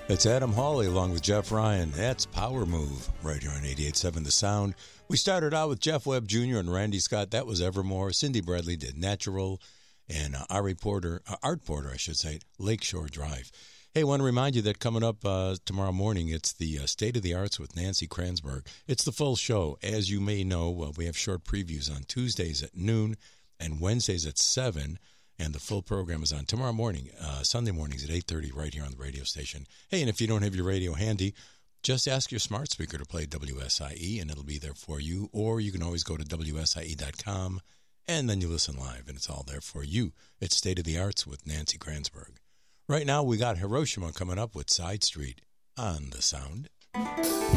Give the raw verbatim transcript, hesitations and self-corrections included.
It's Adam Hawley along with Jeff Ryan. That's Power Move right here on eighty-eight point seven The Sound. We started out with Jeff Webb Junior and Randy Scott. That was Evermore. Cindy Bradley did Natural. And uh, Ari Porter, uh, Art Porter, I should say, Lakeshore Drive. Hey, I want to remind you that coming up uh, tomorrow morning, it's the uh, State of the Arts with Nancy Kranzberg. It's the full show. As you may know, uh, we have short previews on Tuesdays at noon and Wednesdays at seven. And the full program is on tomorrow morning, uh, Sunday mornings at eight thirty right here on the radio station. Hey, and if you don't have your radio handy, just ask your smart speaker to play W S I E, and it'll be there for you. Or you can always go to W S I E dot com, and then you listen live, and it's all there for you. It's State of the Arts with Nancy Kranzberg. Right now, we got Hiroshima coming up with Side Street on The Sound.